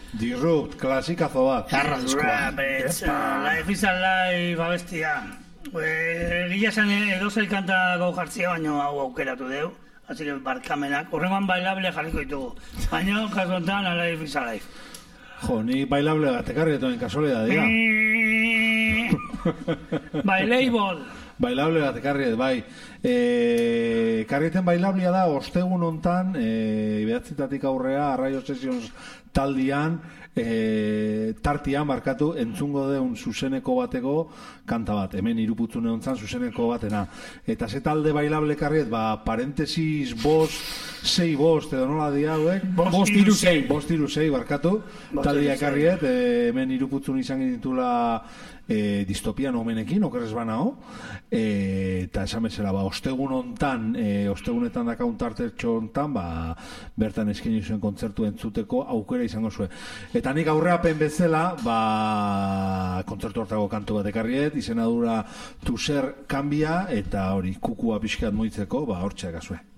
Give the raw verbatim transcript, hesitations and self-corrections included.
Disrupt, klasikazo bat. Arrazkoa. Life is Alive, abestia. Gila esan edozel kanta gau jartzia, baina hau aukeratu deu. Así que barkamenak. Horrengoan bailable jarriko ditugu. Baina, kasu enten, Life is Alive. Jo, ni bailable gatekarri etoen kasualidad, diga. Bailable. Bailable bat ekarri, bai. E, karrieten bailablia da, ostegun hontan, e, behatzitatik aurrea, Arraio Sessions taldian, e, tartian markatu entzungo deun zuzeneko bateko kanta bat. Hemen iruputzune hontzan zuzeneko batena. Eta ze talde bailable karriet, ba, parentesis, bost, sei bost, edo nola di hauek? Bost iru sei. Bost iru sei, barkatu. Taldia karriet, e, hemen iruputzun izan ditula E, distopian omenekin, okerrez banao, e, eta esan bezala, ba, ostegun hontan, e, ostegunetan dakaun tartetxo hontan, ba, bertan eskaini zuen kontzertu entzuteko aukera izango zuen. Eta nik aurreapen bezala, ba, kontzertu hortago kantu bat ekarriet, izena dura Tu Ser Kambia, eta hori kukua pixkat moitzeko, ba, hortxeak azue.